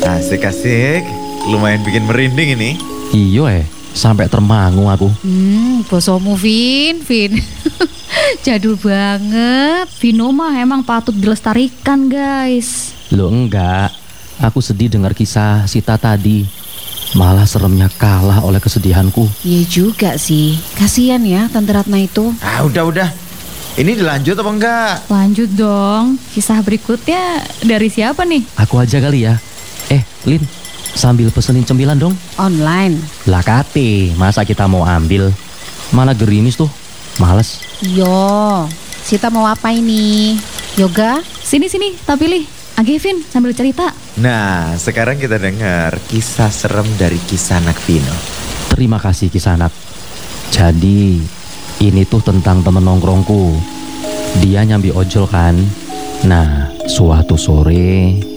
Asik-asik. Lumayan bikin merinding ini. Iya sampai termangu aku. Bosomu Vin. Jadul banget. Vino mah emang patut dilestarikan guys. Loh enggak, aku sedih dengar kisah Sita tadi. Malah seremnya kalah oleh kesedihanku. Iya juga sih. Kasian ya Tante Ratna itu. Udah. Ini dilanjut apa enggak? Lanjut dong. Kisah berikutnya dari siapa nih? Aku aja kali ya. Lin, sambil pesenin cemilan dong. Online. Lah kate, masa kita mau ambil? Malah gerimis tuh, males. Yo, Sita mau apa ini? Yoga? Sini, tak pilih. Vin sambil cerita. Nah, sekarang kita dengar kisah serem dari Kisanak Vino. Terima kasih Kisanak. Jadi, ini tuh tentang temen nongkrongku. Dia nyambi ojol kan. Nah, suatu sore